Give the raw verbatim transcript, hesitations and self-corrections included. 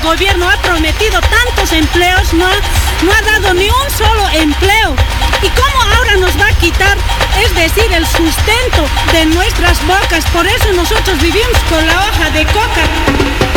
gobierno ha prometido tantos empleos, no ha, no ha dado ni un solo empleo. ¿Y cómo ahora nos va a quitar, es decir, el sustento de nuestras bocas? Por eso nosotros vivimos con la hoja de coca.